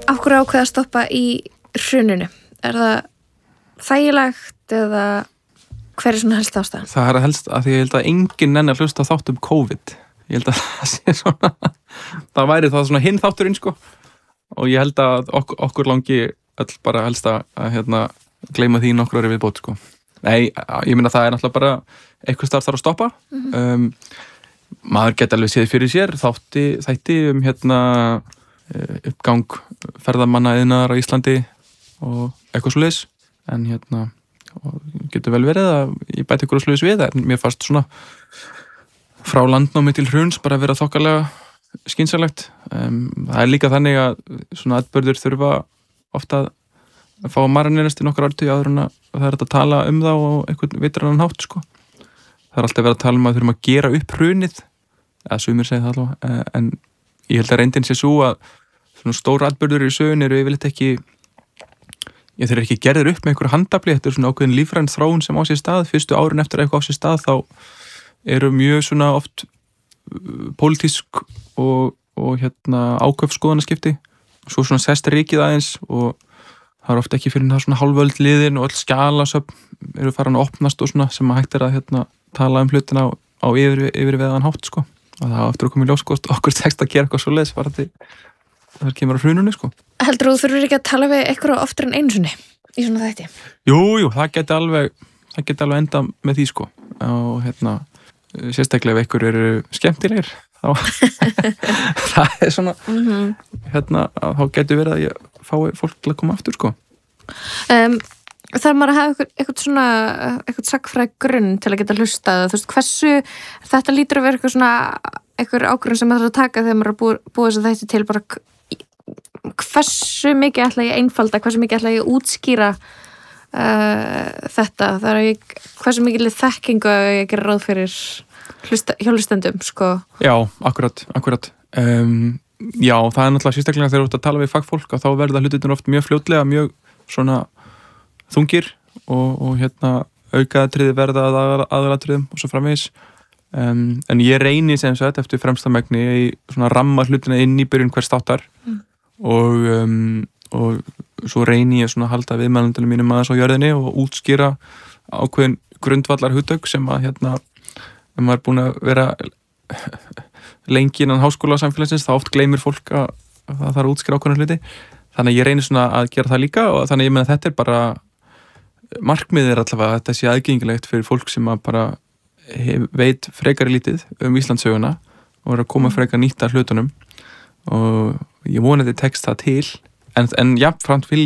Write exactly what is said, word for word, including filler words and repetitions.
Af hverju ákveða að stoppa í hruninu? Er það þægilegt eða hver er svona helst ástæðan? Það er helst að því ég held að enginn nenni að hlusta þátt um COVID. Ég held að það sé svona, það væri það svona hinn þátturinn sko og ég held að ok- okkur langi öll bara helst að, að hérna, gleyma því nokkur ári viðbót sko. Nei, ég meina það er náttúrulega bara eitthvað starf þarf að stoppa. Mm-hmm. um, maður geti alveg séð fyrir sér þátti, þætti um hérna uppgang ferðamanna iðnaðar á Íslandi og eitthvað svoleiðis en hérna og getur vel verið að ég bæti ykkur á svoleiðis við en mér fannst svona frá landnámi til hruns bara vera þokkalega skynsamlegt. Um, það er líka þannig að svona atburður þurfa ofta að fá að marinnerast í nokkur ártugi áður en að það er að tala um það og einhvern vitrannan hátt sko. Það er alltaf verið að tala um að þurfum að gera upp hrunið eða sumir segja það allavega en ég held að reyndin sé svo að svona stór atburður í sögun eru yfirleitt ekki ég þeir eru ekki gerðir upp með einhverju handafli, þetta er svona ákveðin lífræn þróun sem á sér stað, fyrstu árin eftir að eitthvað á sér stað þá eru mjög svona oft uh, pólitísk og, og hérna áköf skoðanaskipti svo svona sest ríkið aðeins og það er ofta ekki fyrir það svona hálföld liðin og öll skjalasöfn eru farin að opnast og svona sem að hægt er að hérna tala um hlutina á, á yfir, yfir veðan hátt sko og það aftur að koma í ljós sko okkur tekst að gera eitthvað svo leiðis varandi það kemur á hrununni sko. Heldur þú þurfur ekki að tala við eitthvað oftar en einu sinni í svona þætti? Jú, jú, það geti alveg það geti alveg enda með því sko og hérna sérstaklega ef ykkur eru skemmtilegir þá það er svona mm-hmm. hérna þá getur verið að ég fái fólk til að koma aftur sko. Um, þarf maður að hafa eitthvað, eitthvað svona eitthvað sagfræði grunn til að geta hlustað þú veist, hversu, þetta lítur að vera eitthvað svona eitthvað ákvörðun sem maður þarf að taka þegar maður er að búa, búa þess að þetta til bara hversu mikið ætla ég einfalda, hversu mikið ætla ég útskýra uh, þetta, það er ég hversu mikið þekkingu ég gera ráð fyrir hlusta, hjálpstendum sko. Já, akkurat, akkurat um, já, það er náttúrulega sérstaklega þegar þú ert að tala við fagfólk og þá verða hlutirnir oft mjög fljótlega mjög svona þungir og, og hérna aukaðatriði verða að aðalatriðum og svo framvegis um, en ég reyni sem sagt eftir fremsta megni í svona ramma hlutina inn í byrjun hvers þáttar mm. og, um, og svo reyni ég svona að halda viðmælendunum mínum aðeins á jörðinni og útskýra ákveðin grundvallar hugtök sem að hérna ef maður er búin að vera lengi innan háskóla samfélagsins þá oft gleymir fólk að, að það þarf að útskýra ákveðna hluti þannig að ég reynir svona að gera það líka og þannig að ég meina þetta er bara markmiðið er allavega að þetta sé aðgengilegt fyrir fólk sem að bara hef, veit frekari lítið um Íslandssöguna og er að koma frekar nýtt að hlutunum og ég vonandi tekst það til en, en jafnframt vil